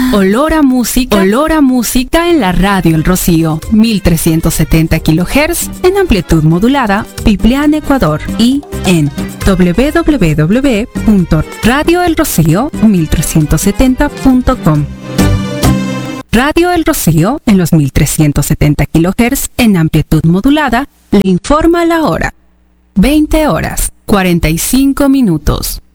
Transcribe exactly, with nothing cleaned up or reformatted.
Olor a música, olor a música en la radio El Rocío, mil trescientos setenta kilohertz en amplitud modulada, Piplián, Ecuador, y en doble u doble u doble u punto radio el rocío mil trescientos setenta punto com. Radio El Rocío en los mil trescientos setenta kilohertz en amplitud modulada le informa la hora. veinte horas, cuarenta y cinco minutos.